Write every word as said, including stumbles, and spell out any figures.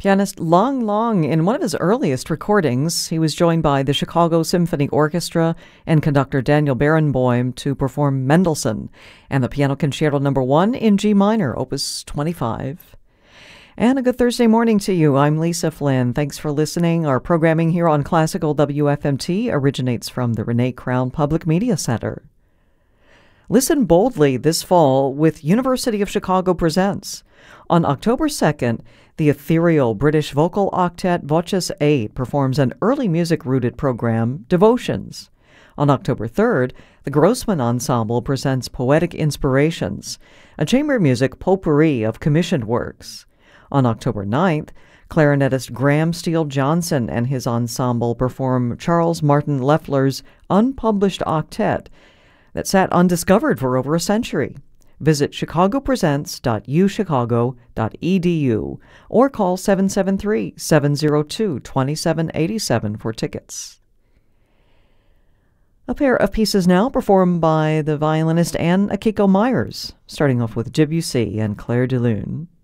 Pianist Lang Lang, in one of his earliest recordings, he was joined by the Chicago Symphony Orchestra and conductor Daniel Barenboim to perform Mendelssohn and the Piano Concerto Number One in G minor, Opus twenty-five. And a good Thursday morning to you. I'm Lisa Flynn. Thanks for listening. Our programming here on Classical W F M T originates from the Renee Crown Public Media Center. Listen boldly this fall with University of Chicago Presents. On October second, the ethereal British vocal octet Voces eight performs an early music-rooted program, Devotions. On October third, the Grossman Ensemble presents Poetic Inspirations, a chamber music potpourri of commissioned works. On October ninth, clarinetist Graham Steele Johnson and his ensemble perform Charles Martin Loeffler's unpublished octet that sat undiscovered for over a century. Visit chicago presents dot u chicago dot e d u or call seven seven three, seven zero two, two seven eight seven for tickets. A pair of pieces now performed by the violinist Anne Akiko Myers, starting off with Debussy and Clair de Lune.